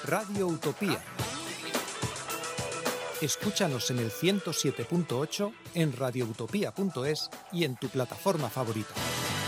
Radio Utopía. Escúchanos en el 107.8, en radioutopía.es y en tu plataforma favorita.